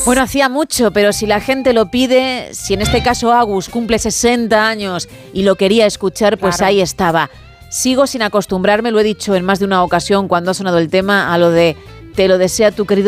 Bueno, hacía mucho, pero si la gente lo pide, si en este caso Agus cumple 60 años y lo quería escuchar, pues Claro. ahí estaba. Sigo sin acostumbrarme, lo he dicho en más de una ocasión cuando ha sonado el tema, a lo de te lo desea tu querido